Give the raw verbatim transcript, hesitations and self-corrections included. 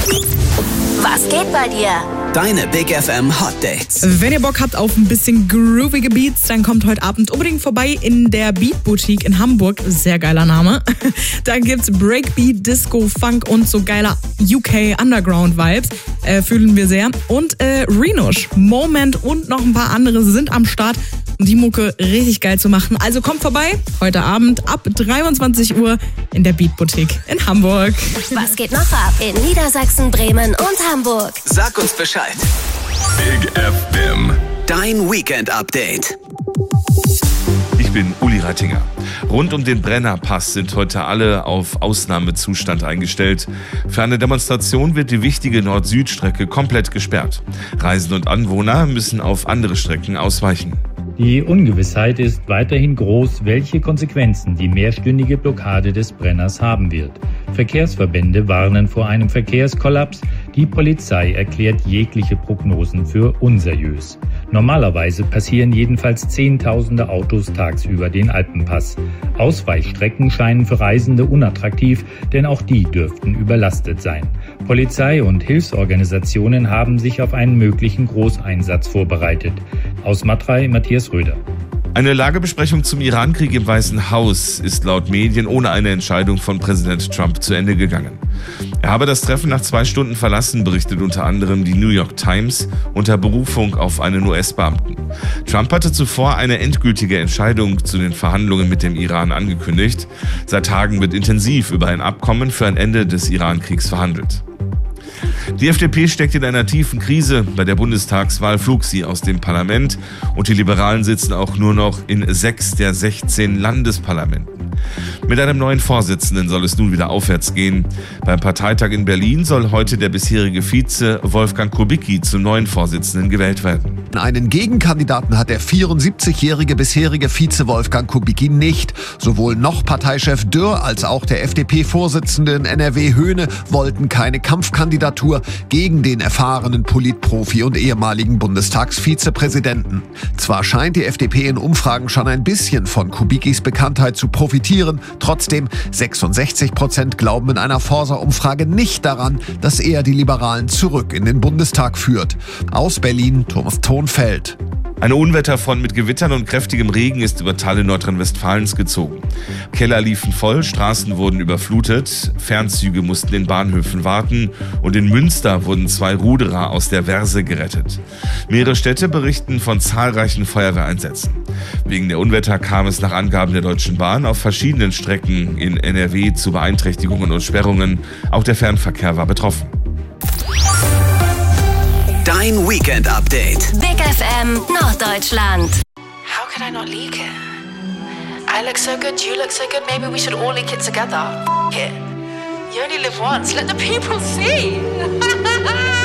Was geht bei dir? Deine Big F M Hot Dates. Wenn ihr Bock habt auf ein bisschen groovige Beats, dann kommt heute Abend unbedingt vorbei in der Beat Boutique in Hamburg. Sehr geiler Name. Da gibt's Breakbeat, Disco, Funk und so geiler U K Underground Vibes. Äh, fühlen wir sehr. Und äh, Renosh, Moment und noch ein paar andere sind am Start, um die Mucke richtig geil zu machen. Also kommt vorbei, heute Abend ab dreiundzwanzig Uhr in der Beat Boutique in Hamburg. Was geht noch ab in Niedersachsen, Bremen und Hamburg? Sag uns Bescheid. Big F M. Dein Weekend-Update. Ich bin Uli Rattinger. Rund um den Brennerpass sind heute alle auf Ausnahmezustand eingestellt. Für eine Demonstration wird die wichtige Nord-Süd-Strecke komplett gesperrt. Reisende und Anwohner müssen auf andere Strecken ausweichen. Die Ungewissheit ist weiterhin groß, welche Konsequenzen die mehrstündige Blockade des Brenners haben wird. Verkehrsverbände warnen vor einem Verkehrskollaps. Die Polizei erklärt jegliche Prognosen für unseriös. Normalerweise passieren jedenfalls Zehntausende Autos tagsüber den Alpenpass. Ausweichstrecken scheinen für Reisende unattraktiv, denn auch die dürften überlastet sein. Polizei und Hilfsorganisationen haben sich auf einen möglichen Großeinsatz vorbereitet. Aus Matrei, Matthias Röder. Eine Lagebesprechung zum Irankrieg im Weißen Haus ist laut Medien ohne eine Entscheidung von Präsident Trump zu Ende gegangen. Er habe das Treffen nach zwei Stunden verlassen, berichtet unter anderem die New York Times unter Berufung auf einen U S-Beamten. Trump hatte zuvor eine endgültige Entscheidung zu den Verhandlungen mit dem Iran angekündigt. Seit Tagen wird intensiv über ein Abkommen für ein Ende des Irankriegs verhandelt. Die F D P steckt in einer tiefen Krise. Bei der Bundestagswahl flog sie aus dem Parlament und die Liberalen sitzen auch nur noch in sechs der sechzehn Landesparlamenten. Mit einem neuen Vorsitzenden soll es nun wieder aufwärts gehen. Beim Parteitag in Berlin soll heute der bisherige Vize Wolfgang Kubicki zum neuen Vorsitzenden gewählt werden. Einen Gegenkandidaten hat der vierundsiebzigjährige bisherige Vize Wolfgang Kubicki nicht. Sowohl noch Parteichef Dürr als auch der F D P-Vorsitzende in N R W Höhne wollten keine Kampfkandidatur gegen den erfahrenen Politprofi und ehemaligen Bundestagsvizepräsidenten. Zwar scheint die F D P in Umfragen schon ein bisschen von Kubickis Bekanntheit zu profitieren, trotzdem sechsundsechzig Prozent glauben in einer Forsa-Umfrage nicht daran, dass er die Liberalen zurück in den Bundestag führt. Aus Berlin, Thomas Thonfeld. Eine Unwetterfront mit Gewittern und kräftigem Regen ist über Teile Nordrhein-Westfalens gezogen. Keller liefen voll, Straßen wurden überflutet, Fernzüge mussten in Bahnhöfen warten und in Münster wurden zwei Ruderer aus der Verse gerettet. Mehrere Städte berichten von zahlreichen Feuerwehreinsätzen. Wegen der Unwetter kam es nach Angaben der Deutschen Bahn auf verschiedenen Strecken in N R W zu Beeinträchtigungen und Sperrungen. Auch der Fernverkehr war betroffen. Dein Weekend-Update. Big F M Norddeutschland. How could I not leak it? I look so good, you look so good, maybe we should all leak it together. F it. You only live once, let the people see.